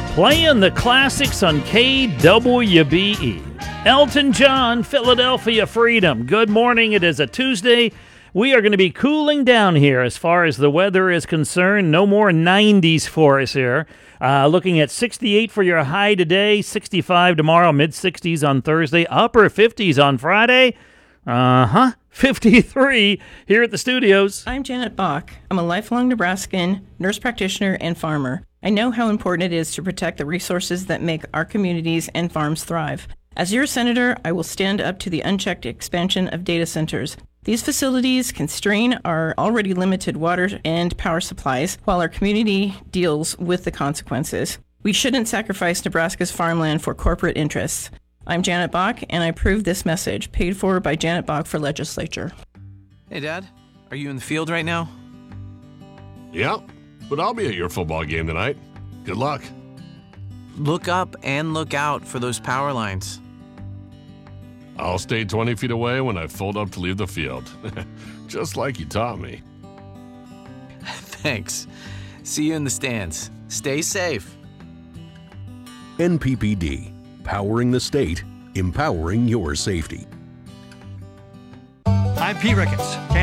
Playing the classics on KWBE. Elton John, Philadelphia Freedom. Good morning. It is a Tuesday. We are going to be cooling down here as far as the weather is concerned. No more 90s for us here. Looking at 68 for your high today, 65 tomorrow, mid-60s on Thursday, upper 50s on Friday. 53 here at the studios. I'm Janet Bach. I'm a lifelong Nebraskan, nurse practitioner, and farmer. I know how important it is to protect the resources that make our communities and farms thrive. As your senator, I will stand up to the unchecked expansion of data centers. These facilities can strain our already limited water and power supplies while our community deals with the consequences. We shouldn't sacrifice Nebraska's farmland for corporate interests. I'm Janet Bach, and I approve this message, paid for by Janet Bach for legislature. Hey, Dad. Are you in the field right now? Yep, but I'll be at your football game tonight. Good luck. Look up and look out for those power lines. I'll stay 20 feet away when I fold up to leave the field. Just like you taught me. Thanks. See you in the stands. Stay safe. NPPD. Powering the state, empowering your safety. I'm Pete Ricketts.